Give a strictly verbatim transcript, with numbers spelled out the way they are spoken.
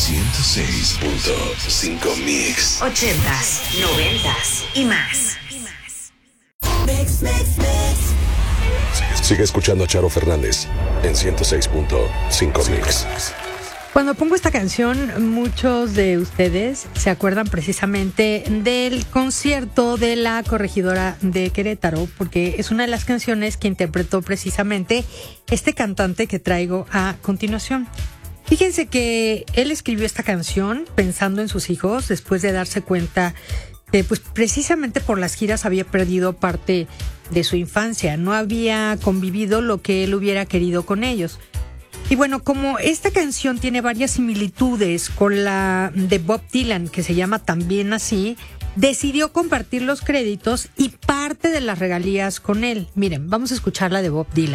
ciento seis punto cinco Mix. Ochentas, noventas y más. Mix, mix, mix. Sigue, sigue escuchando a Charo Fernández en ciento seis punto cinco Mix. Cuando pongo esta canción, muchos de ustedes se acuerdan precisamente del concierto de la Corregidora de Querétaro, porque es una de las canciones que interpretó precisamente este cantante que traigo a continuación. Fíjense que él escribió esta canción pensando en sus hijos después de darse cuenta que pues precisamente por las giras había perdido parte de su infancia, no había convivido lo que él hubiera querido con ellos. Y bueno, como esta canción tiene varias similitudes con la de Bob Dylan, que se llama también así, decidió compartir los créditos y parte de las regalías con él. Miren, vamos a escuchar la de Bob Dylan.